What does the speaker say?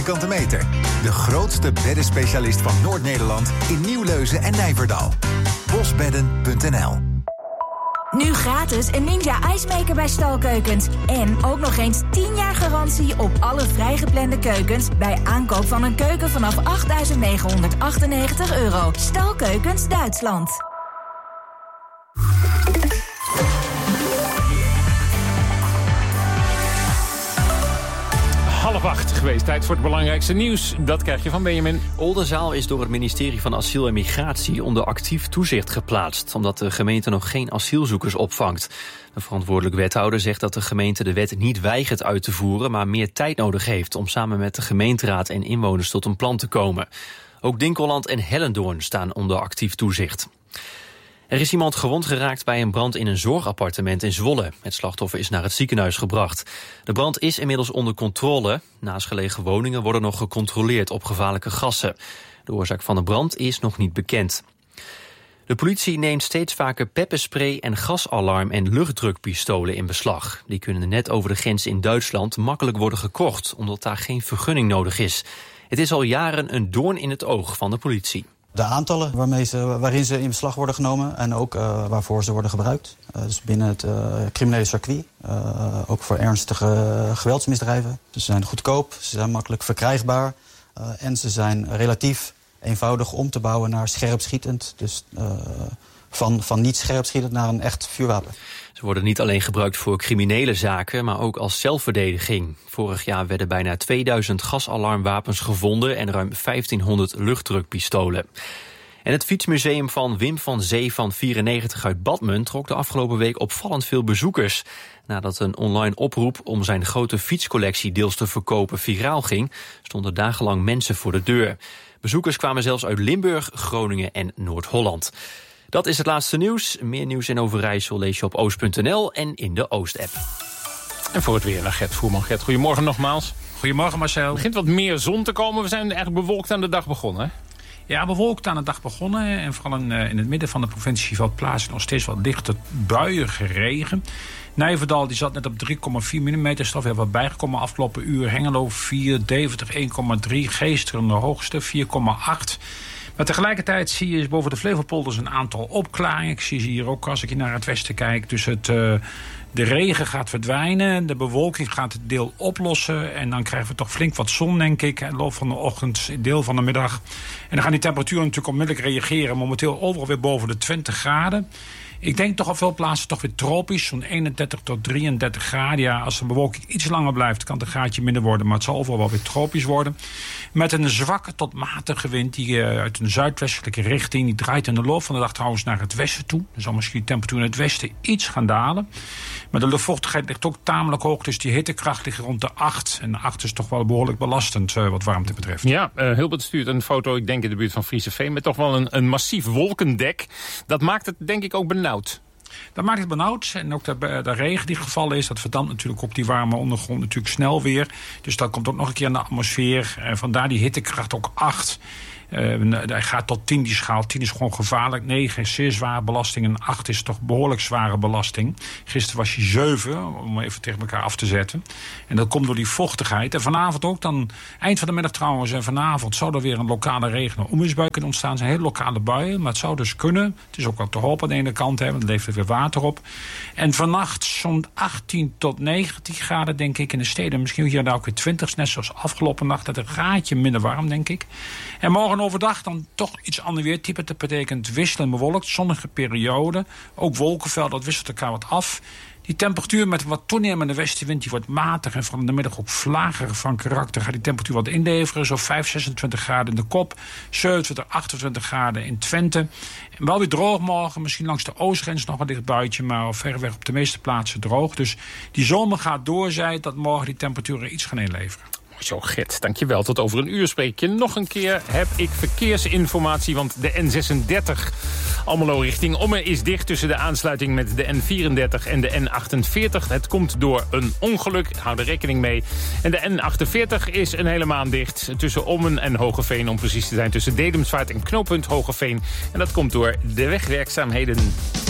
vierkante meter. De grootste beddenspecialist van Noord-Nederland in Nieuwleuzen en Nijverdal. Bosbedden.nl. Nu gratis een Ninja IceMaker bij Stalkeukens. En ook nog eens 10 jaar garantie op alle vrijgeplande keukens bij aankoop van een keuken vanaf €8.998. Stalkeukens Duitsland. 7:30 geweest. Tijd voor het belangrijkste nieuws. Dat krijg je van Benjamin. Oldenzaal is door het ministerie van Asiel en Migratie onder actief toezicht geplaatst, omdat de gemeente nog geen asielzoekers opvangt. De verantwoordelijk wethouder zegt dat de gemeente de wet niet weigert uit te voeren, maar meer tijd nodig heeft om samen met de gemeenteraad en inwoners tot een plan te komen. Ook Dinkeland en Hellendoorn staan onder actief toezicht. Er is iemand gewond geraakt bij een brand in een zorgappartement in Zwolle. Het slachtoffer is naar het ziekenhuis gebracht. De brand is inmiddels onder controle. Naastgelegen woningen worden nog gecontroleerd op gevaarlijke gassen. De oorzaak van de brand is nog niet bekend. De politie neemt steeds vaker pepperspray en gasalarm en luchtdrukpistolen in beslag. Die kunnen net over de grens in Duitsland makkelijk worden gekocht, omdat daar geen vergunning nodig is. Het is al jaren een doorn in het oog van de politie. De aantallen waarin ze in beslag worden genomen en ook waarvoor ze worden gebruikt. Dus binnen het criminele circuit, ook voor ernstige geweldsmisdrijven. Dus ze zijn goedkoop, ze zijn makkelijk verkrijgbaar en ze zijn relatief eenvoudig om te bouwen naar scherpschietend. Dus van niet scherpschietend naar een echt vuurwapen. Ze worden niet alleen gebruikt voor criminele zaken, maar ook als zelfverdediging. Vorig jaar werden bijna 2000 gasalarmwapens gevonden en ruim 1500 luchtdrukpistolen. En het fietsmuseum van Wim van Zee van 94 uit Badmen trok de afgelopen week opvallend veel bezoekers. Nadat een online oproep om zijn grote fietscollectie deels te verkopen viraal ging, stonden dagenlang mensen voor de deur. Bezoekers kwamen zelfs uit Limburg, Groningen en Noord-Holland. Dat is het laatste nieuws. Meer nieuws in Overijssel lees je op oost.nl en in de Oost-app. En voor het weer naar Gert Voerman. Gert, goedemorgen nogmaals. Goedemorgen Marcel. Er begint wat meer zon te komen. We zijn eigenlijk bewolkt aan de dag begonnen, hè? Ja, bewolkt aan de dag begonnen. En vooral in het midden van de provincie valt plaatselijk nog steeds wat lichte buiige regen. Nijverdal die zat net op 3,4 mm. Stof weer wat bijgekomen afgelopen uur. Hengelo 4, Deventer 1,3. Geesteren de hoogste 4,8. Maar tegelijkertijd zie je boven de Flevopolders een aantal opklaringen. Ik zie ze hier ook als ik hier naar het westen kijk. Dus de regen gaat verdwijnen, de bewolking gaat het deel oplossen. En dan krijgen we toch flink wat zon, denk ik. In de loop van de ochtend, deel van de middag. En dan gaan die temperaturen natuurlijk onmiddellijk reageren. Momenteel overal weer boven de 20 graden. Ik denk toch op veel plaatsen toch weer tropisch. Zo'n 31 tot 33 graden. Ja, als de bewolking iets langer blijft, kan het een graadje minder worden. Maar het zal overal wel weer tropisch worden. Met een zwakke tot matige wind die uit een zuidwestelijke richting. Die draait in de loop van de dag trouwens naar het westen toe. Dan zal misschien de temperatuur in het westen iets gaan dalen. Maar de luchtvochtigheid ligt ook tamelijk hoog. Dus die hittekracht ligt rond de 8. En de 8 is toch wel behoorlijk belastend wat warmte betreft. Ja, Hilbert stuurt een foto, ik denk in de buurt van Frieseveen, met toch wel een massief wolkendek. Dat maakt het denk ik ook benauwd. Dat maakt het benauwd. En ook de regen die gevallen is, dat verdampt natuurlijk op die warme ondergrond natuurlijk snel weer. Dus dat komt ook nog een keer in de atmosfeer. Vandaar die hittekracht ook 8. Hij gaat tot 10 die schaal. 10 is gewoon gevaarlijk. 9 is zeer zware belasting. En 8 is toch behoorlijk zware belasting. Gisteren was hij 7, om even tegen elkaar af te zetten. En dat komt door die vochtigheid. En vanavond ook dan, eind van de middag trouwens en vanavond zou er weer een lokale regen- en onweersbui kunnen ontstaan. Het zijn hele lokale buien, maar het zou dus kunnen. Het is ook wel te hopen aan de ene kant, want er levert weer water op. En vannacht zo'n 18 tot 19 graden, denk ik, in de steden. Misschien hier en daar ook weer 20, net zoals afgelopen nacht. Dat een graadje minder warm, denk ik. En morgen overdag dan toch iets ander weertype. Dat betekent wisselend bewolkt, zonnige periode. Ook wolkenveld, dat wisselt elkaar wat af. Die temperatuur met wat toenemende westenwind, die wordt matig en vooral in de middag ook vlagerig van karakter. Gaat die temperatuur wat inleveren, zo 5, 26 graden in de Kop, 27, 28 graden in Twente. En wel weer droog morgen, misschien langs de oostgrens nog een licht buitje, maar verreweg op de meeste plaatsen droog. Dus die zomer gaat door, zei dat morgen die temperaturen iets gaan inleveren. Zo, Gert, dankjewel. Tot over een uur spreek je nog een keer. Heb ik verkeersinformatie, want de N36 Almelo richting Ommen is dicht tussen de aansluiting met de N34 en de N48. Het komt door een ongeluk, hou er rekening mee. En de N48 is een hele maand dicht tussen Ommen en Hoogeveen, om precies te zijn tussen Dedemsvaart en knooppunt Hoogeveen. En dat komt door de wegwerkzaamheden.